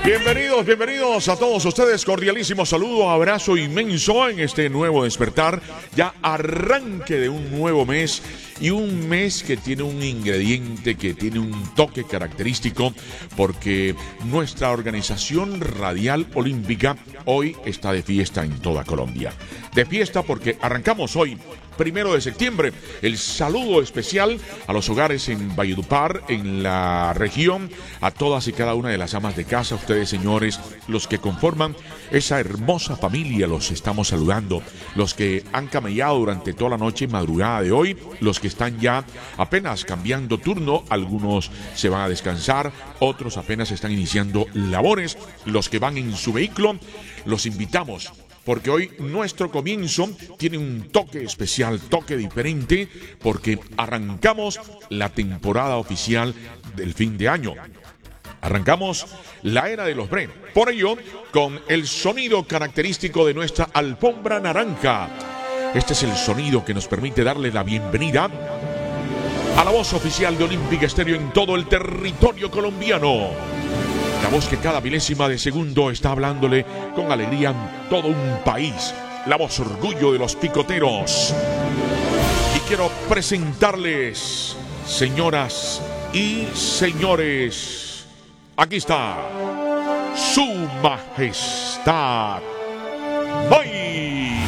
Bienvenidos, bienvenidos a todos ustedes. Cordialísimo saludo, abrazo inmenso en este nuevo despertar. Ya arranque de un nuevo mes y un mes que tiene un ingrediente, que tiene un toque característico, porque nuestra organización radial olímpica hoy está de fiesta en toda Colombia. De fiesta porque arrancamos hoy, 1 de septiembre, el saludo especial a los hogares en Valledupar, en la región, a todas y cada una de las amas de casa, ustedes señores, los que conforman esa hermosa familia, los estamos saludando, los que han camellado durante toda la noche y madrugada de hoy, los que están ya apenas cambiando turno, algunos se van a descansar, otros apenas están iniciando labores, los que van en su vehículo, los invitamos. Porque hoy nuestro comienzo tiene un toque especial, toque diferente, porque arrancamos la temporada oficial del fin de año. Arrancamos la era de los Bren. Por ello, con el sonido característico de nuestra alfombra naranja. Este es el sonido que nos permite darle la bienvenida a la voz oficial de Olímpica Estéreo en todo el territorio colombiano. La voz que cada milésima de segundo está hablándole con alegría en todo un país. La voz orgullo de los picoteros. Y quiero presentarles, señoras y señores, aquí está Su Majestad